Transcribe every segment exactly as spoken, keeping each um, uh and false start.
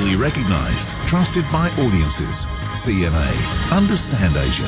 Globally recognized, trusted by audiences. C N A. Understand Asia.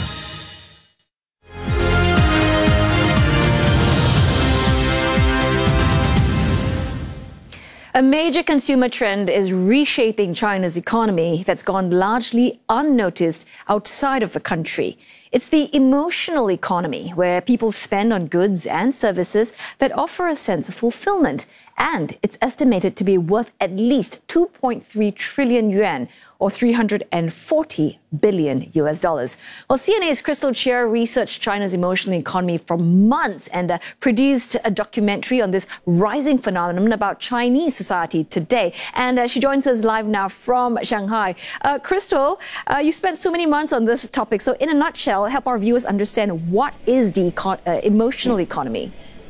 A major consumer trend is reshaping China's economy that's gone largely unnoticed outside of the country. It's the emotional economy, where people spend on goods and services that offer a sense of fulfillment. And it's estimated to be worth at least two point three trillion yuan, or three hundred forty billion U S dollars. Well, C N A's Crystal Chia researched China's emotional economy for months and uh, produced a documentary on this rising phenomenon about Chinese society today. And uh, she joins us live now from Shanghai. Uh, Crystal, uh, you spent so many months on this topic. So in a nutshell, help our viewers understand what is the econ- uh, emotional economy.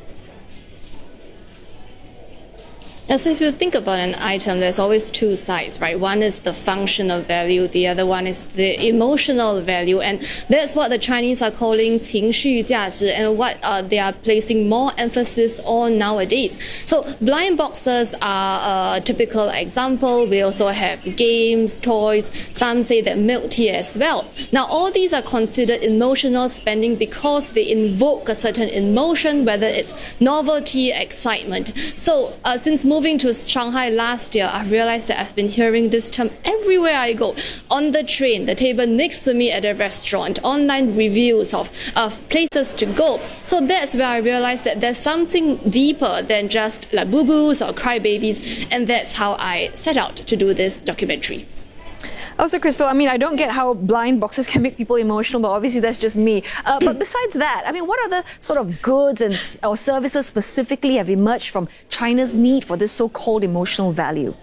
As if you think about an item, there's always two sides, right? One is the functional value, the other one is the emotional value, and that's what the Chinese are calling 情绪价值, and what uh, they are placing more emphasis on nowadays. So blind boxes are a typical example. We also have games, toys, some say that milk tea as well. Now all these are considered emotional spending because they invoke a certain emotion, whether it's novelty, excitement. So uh, since moving to Shanghai last year, I realized that I've been hearing this term everywhere I go. On the train, the table next to me at a restaurant, online reviews of, of places to go. So that's where I realized that there's something deeper than just like boo-boos or crybabies, and that's how I set out to do this documentary. Also, Crystal, I mean, I don't get how blind boxes can make people emotional, but obviously that's just me. Uh, but besides that, I mean, what other sort of goods and or services specifically have emerged from China's need for this so-called emotional value?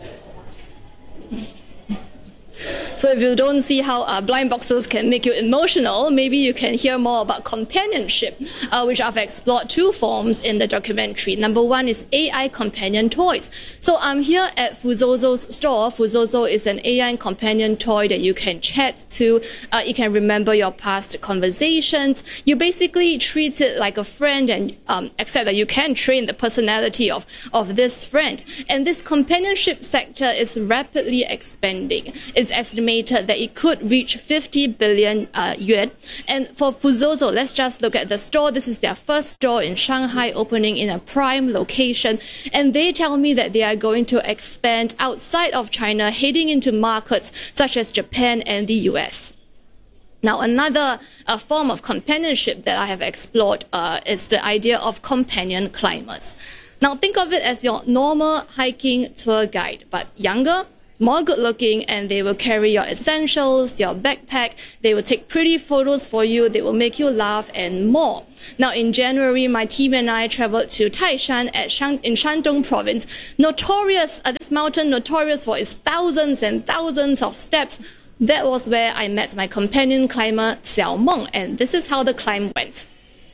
So if you don't see how uh, blind boxes can make you emotional, maybe you can hear more about companionship, uh, which I've explored two forms in the documentary. Number one is A I companion toys. So I'm here at Fuzozo's store. Fuzozo is an A I companion toy that you can chat to. Uh, you can remember your past conversations. You basically treat it like a friend, and um, except that you can train the personality of, of this friend. And this companionship sector is rapidly expanding. It's estimated that it could reach fifty billion uh, yuan. And for Fuzozo, let's just look at the store. This is their first store in Shanghai, opening in a prime location. And they tell me that they are going to expand outside of China, heading into markets such as Japan and the U S. Now, another uh, form of companionship that I have explored uh, is the idea of companion climbers. Now, think of it as your normal hiking tour guide, but younger, more good looking, and they will carry your essentials, your backpack. They will take pretty photos for you. They will make you laugh and more. Now, in January, my team and I traveled to Taishan at Shan- in Shandong province. Notorious, uh, this mountain notorious for its thousands and thousands of steps. That was where I met my companion climber, Xiao Meng, and this is how the climb went.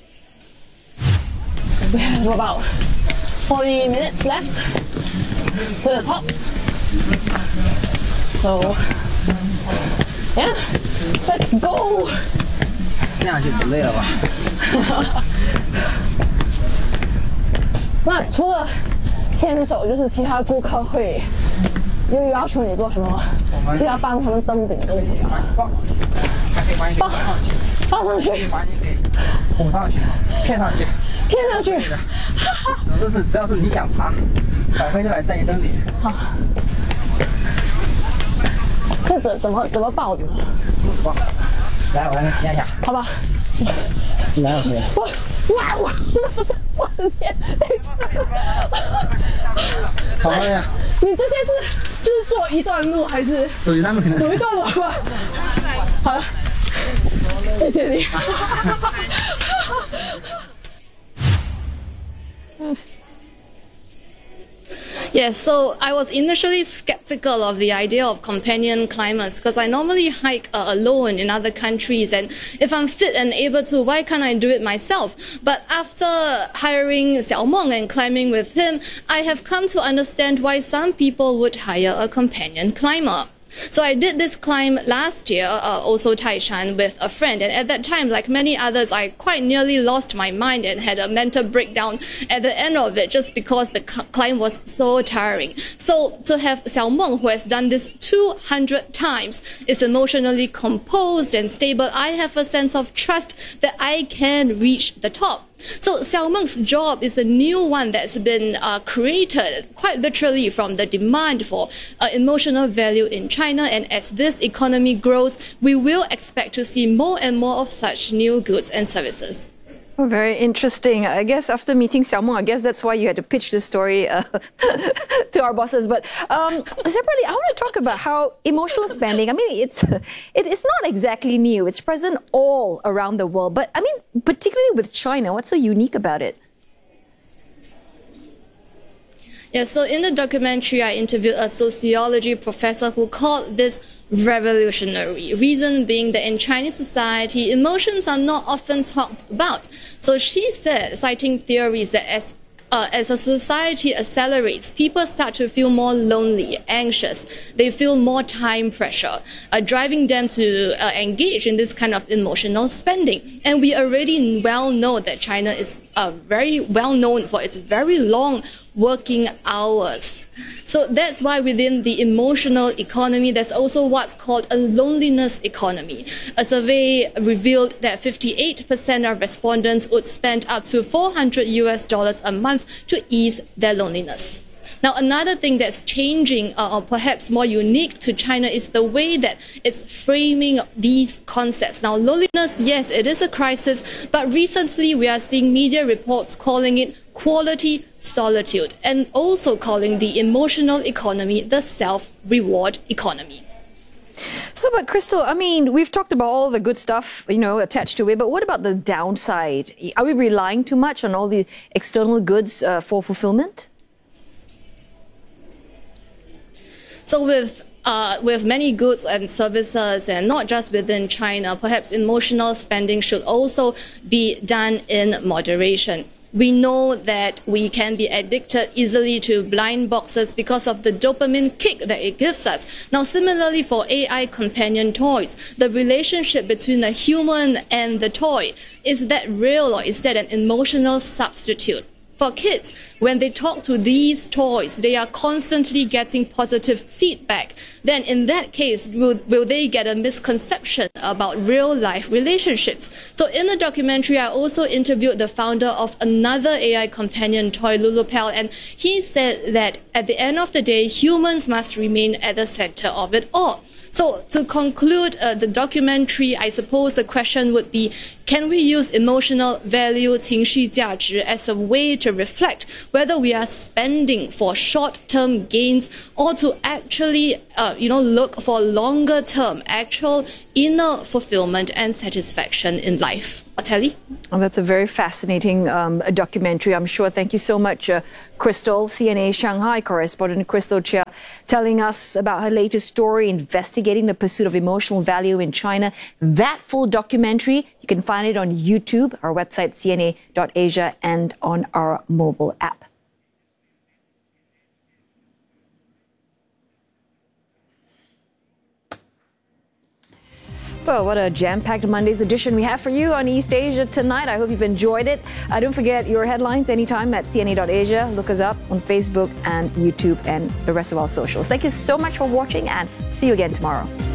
We have about forty minutes left to the top. So, yeah, let's go. 这样就不累了吧？ 那除了牵手，就是其他顾客会又要求你做什么？其他帮他们登顶东西啊？ 还可以把你给放上去， 放上去， 可以把你给捧上去，骗上去， 骗上去。 总之是只要是你想爬，百分之百带你登顶。 好。 这怎怎么怎么抱的？ 来，我来给你牵一下。 好吧。 来，我可以。 我哇我我的天！ 好了呀。 你这些是就是走一段路还是？ 走一段路可能。 走一段路吧。好了，谢谢你。嗯。 Yes, so I was initially skeptical of the idea of companion climbers because I normally hike uh, alone in other countries, and if I'm fit and able to, why can't I do it myself? But after hiring Xiao Meng and climbing with him, I have come to understand why some people would hire a companion climber. So I did this climb last year, uh, also Taishan, with a friend. And at that time, like many others, I quite nearly lost my mind and had a mental breakdown at the end of it just because the climb was so tiring. So to have Xiao Meng, who has done this two hundred times, is emotionally composed and stable, I have a sense of trust that I can reach the top. So Xiao Meng's job is a new one that's been uh, created quite literally from the demand for uh, emotional value in China. And as this economy grows, we will expect to see more and more of such new goods and services. Oh, very interesting. I guess after meeting Xiao Meng, I guess that's why you had to pitch this story uh, to our bosses. But um, separately, I want to talk about how emotional spending, I mean, it's it, it's not exactly new. It's present all around the world. But I mean, particularly with China, what's so unique about it? Yeah, so in the documentary, I interviewed a sociology professor who called this revolutionary. Reason being that in Chinese society, emotions are not often talked about. So she said, citing theories that as Uh, as a society accelerates, people start to feel more lonely, anxious. They feel more time pressure, uh, driving them to uh, engage in this kind of emotional spending. And we already well know that China is uh, very well known for its very long working hours. So that's why within the emotional economy, there's also what's called a loneliness economy. A survey revealed that fifty-eight percent of respondents would spend up to four hundred U S dollars a month to ease their loneliness. Now, another thing that's changing, uh, or perhaps more unique to China, is the way that it's framing these concepts. Now, loneliness, yes, it is a crisis, but recently we are seeing media reports calling it quality solitude, and also calling the emotional economy the self-reward economy. So, but Crystal, I mean, we've talked about all the good stuff, you know, attached to it, but what about the downside? Are we relying too much on all the external goods uh, for fulfillment? So with uh, with many goods and services, and not just within China, perhaps emotional spending should also be done in moderation. We know that we can be addicted easily to blind boxes because of the dopamine kick that it gives us. Now, similarly for A I companion toys, the relationship between the human and the toy, is that real, or is that an emotional substitute? For kids, when they talk to these toys, they are constantly getting positive feedback. Then in that case, will, will they get a misconception about real life relationships? So in the documentary, I also interviewed the founder of another A I companion toy, Lulupel, and he said that at the end of the day, humans must remain at the center of it all. So to conclude uh, the documentary, I suppose the question would be, can we use emotional value, 情绪价值, as a way to reflect whether we are spending for short-term gains or to actually, uh, you know, look for longer-term actual inner fulfillment and satisfaction in life? Telly? Oh, that's a very fascinating um, documentary, I'm sure. Thank you so much, uh, Crystal, C N A Shanghai correspondent Crystal Chia, telling us about her latest story, investigating the pursuit of emotional value in China. That full documentary, you can find it on YouTube, our website, C N A dot asia, and on our mobile app. Well, what a jam-packed Monday's edition we have for you on East Asia tonight. I hope you've enjoyed it. Uh, don't forget your headlines anytime at C N A dot asia. Look us up on Facebook and YouTube and the rest of our socials. Thank you so much for watching, and see you again tomorrow.